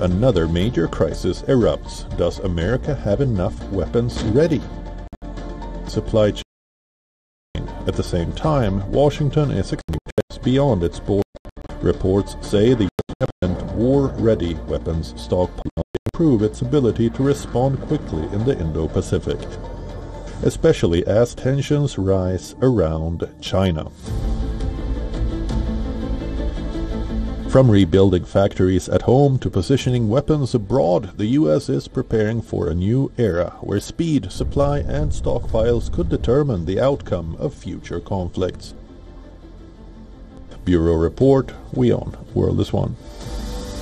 Another major crisis erupts. Does America have enough weapons ready? Supply chain. At the same time, Washington is expanding beyond its border. Reports say the U.S. war-ready weapons stockpile will improve its ability to respond quickly in the Indo-Pacific, especially as tensions rise around China. From rebuilding factories at home to positioning weapons abroad, the U.S. is preparing for a new era where speed, supply, and stockpiles could determine the outcome of future conflicts. Bureau Report, WION, World is One.